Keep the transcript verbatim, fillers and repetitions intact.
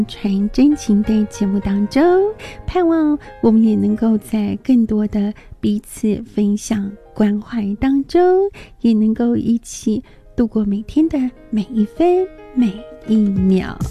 传真情的节目当中，盼望我们也能够在更多的彼此分享关怀当中，也能够一起度过每天的每一分每一秒。